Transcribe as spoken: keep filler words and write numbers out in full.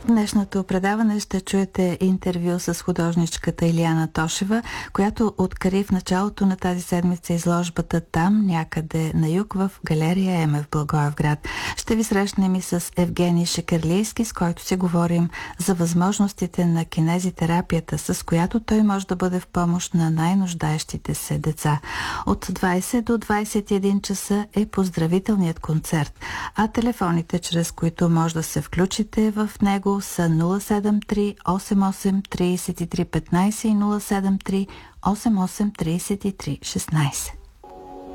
днешното предаване ще чуете интервю с художничката Илияна Тошева, която откри в началото на тази седмица изложбата Там, някъде на юг, в галерия Еме в Благоевград. Ще ви срещнем и с Евгений Шекерлийски, с който си говорим за възможностите на кинезитерапията, с която той може да бъде в помощ на най-нуждаещите се деца. От двайсет до двайсет и един часа е поздравителният концерт, а телефоните, чрез които може да се включите в него, са нула седем три осем осем три три едно пет и нула седем три осем осем три три шестнайсет.